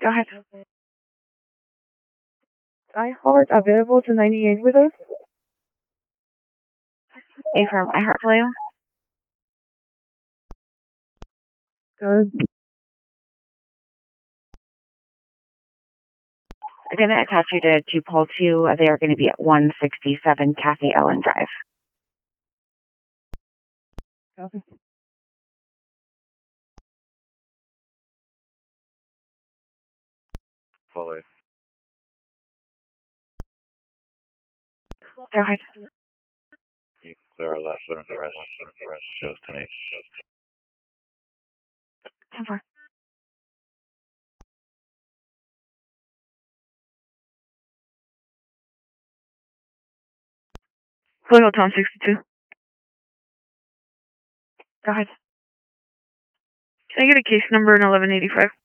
Go ahead. Die Hard available to 98 with us? A from iHeartRadio. Good. I'm going to attach you to Paul 2. They are going to be at 167 Kathy Ellen Drive. Okay. Fully. Go ahead. You can clear our left and rest shows tonight. 10-4. Fuego Tom 62. Go ahead. Can I get a case number in 1185?